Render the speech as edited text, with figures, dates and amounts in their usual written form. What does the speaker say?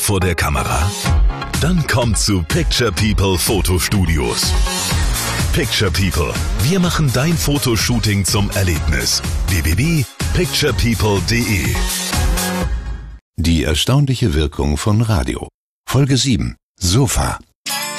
vor der Kamera? Dann kommt zu Picture People Fotostudios. Picture People. Wir machen dein Fotoshooting zum Erlebnis. www.picturepeople.de. Die erstaunliche Wirkung von Radio. Folge 7. Sofa.